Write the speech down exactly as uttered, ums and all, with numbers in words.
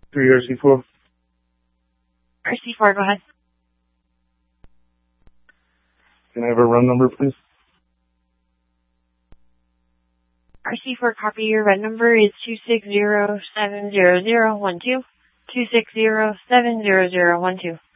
three R C four. R C four, go ahead. Can I have a run number, please? R C four, copy. Your run number is two six zero seven zero zero one two. two six zero seven zero zero one two.